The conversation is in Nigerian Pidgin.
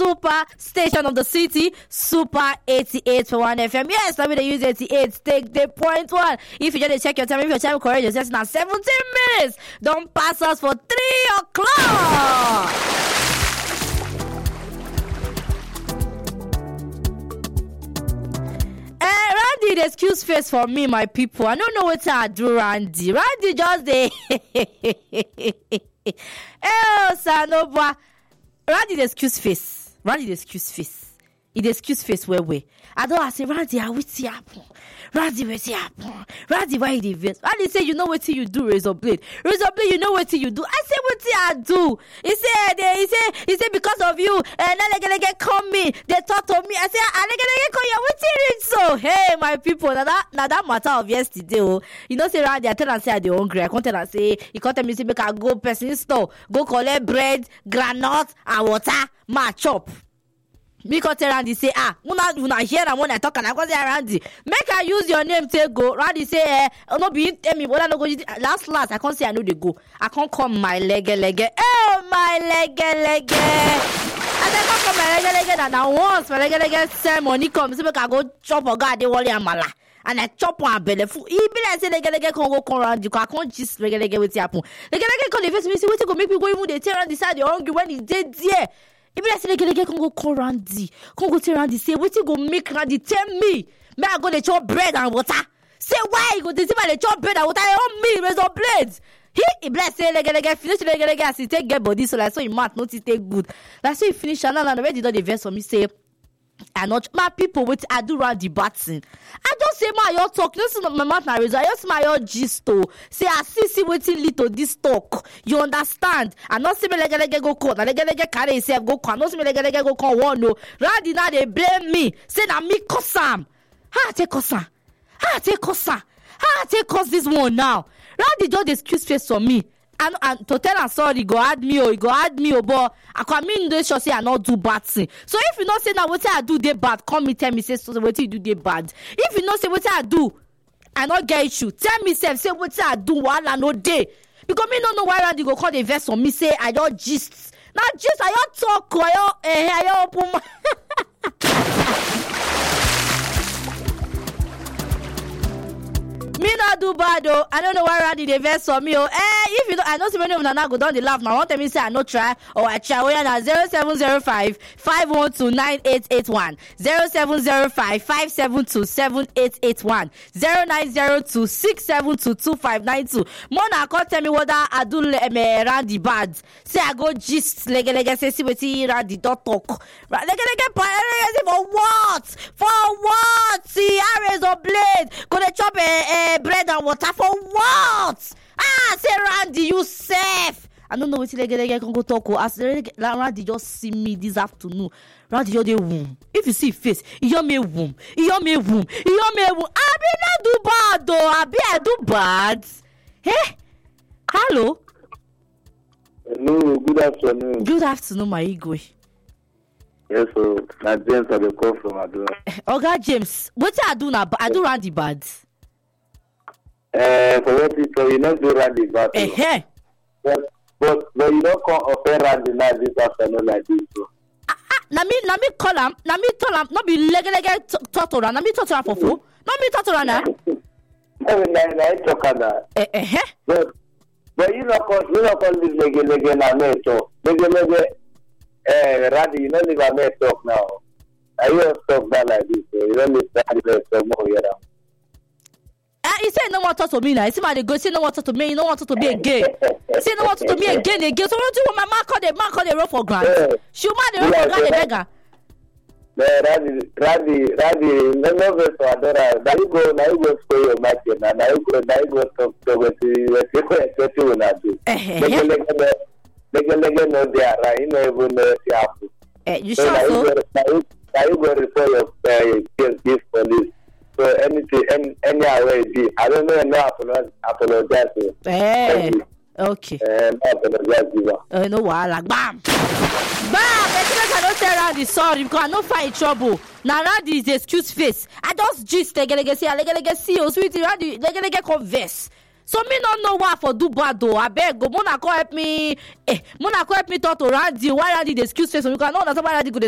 super station of the city, Super 88.1 FM. Yes, let me use 88. Take the point one. If you just check your time, if your time correct, you're just now 17 minutes. Don't pass us for 3 o'clock. Randy, the excuse face for me, my people. I don't know what I do, Randy. Randy just the Sanoba. Randy the excuse face. Randy the excuse face. It excuse face where we. I don't say Randy, I will see happen. Randy, we see happen. Randy, why he vex? Randy say, you know what you do, Razor Blade. Razor Blade, you know what you do. I say what I do. He said because of you. And now they come me. They talk to me. I say, I call you. What you read so? Hey, my people. Now that matter of yesterday. Oh, you know say Randy. I tell and say I dey hungry. I come tell and say he come tell me say make I go person store, go collect bread, granite and water, ma chop. Me come tell Randy say una hear am when I talk and I go say Randy make I use your name take go. Randy say no be tell me whether no go last I can't say I know they go. I can't come my leg. Oh my leg. I say come my leg and now once my leg send money come say make I go chop or God dey worry amala. And I chop one belly full. He be like say leg can go come round you. I can't just leg with happen. Leg come the face me say what go make me go even they tell and decide you're hungry when he's dead there. If I say leg can go call Randy, can go tell Randy say what you go make Randy tell me. May I go to chop bread and water? Say why you go to see my chop bread and water on me Razor Blades. He bless say leg finish leg as he take get body so like so he might not take good. That's so he finish and already done the verse for me say. And not my people with I do Randy Batson. I don't say my your talk. This is not my mouth now. I just my your gist. Say I see waiting little this talk. You understand? I not see me leg go call. Leg carry himself go call. Not see me leg go call one no. Randy now they blame me. Say na me cause Sam. How I take cause Sam? How I take cause Sam? How I take cause this one now? Randy just excuse face for me. And to tell am sorry, go add me, but I come in this show say I not do bad thing. So if you not say now what I do they bad, come me tell me say so what you do they bad. If you not say what I do, I not get issue. Tell me say what I do while I no day. Because me don't know why Randy go call the verse on me say I don't gist. Now just I don't talk, I open my me not do bad though. I don't know why Randy the verse on me. If you don't, I know so many of them now go down the laugh. Now want me say I no try or I try. We are now 0705 512 9881 0705 572 7881 0902 672 2592. Mona can't tell me whether I do Randy bad. Say I go gist leg say see what Randy don't talk. Leg for what? For what? See I Razor Blade. Go to chop bread and water for what? Say Randy, you safe. I don't know what leg can go talk. As Randy just see me this afternoon. Randy just the womb. If you see face, you me womb. I be not do bad though. I do bad. Hey, hello. Hello, good afternoon. Good afternoon, my ego. Yes, so na James I dey call from Adua. Oga James, what I do now? I do Randy bad. For what you not do Randy bad. But you don't come offend Randy now this afternoon like this. So. Na me call him. Na me tell him. No be leg tortura. Na me tortura for fool. No me tortura na. No, I talk that. But you not call this leg na me talk. Randy, you don't leave a me talk now. I you talk that like this. So you don't leave Randy talk more here now. He said no want to talk to me now. He said man they go say no want to talk to me. You don't want to be again. He said no want to talk to me again. So what do you want my man call the rough for grant? She man the rough for grant the beggar. Randy, no verse for Adora. Now you go for your market. Now you go talk to what you wanna do. Leg no there, right? You know even know what happen. You sure so? Now you go report your case police. So anything, any way be. I don't know. No apologize. Okay. No apologize. No wala. Bam. I cannot tell Randy sorry because I don't find trouble. Now Randy is excuse face. I just gist leg see you sweetie Randy leg converse. So me not know what for do bad though. I beg go. Mona help me. Mona help me talk to Randy. Why Randy the excuse face? So you can know that's why Randy go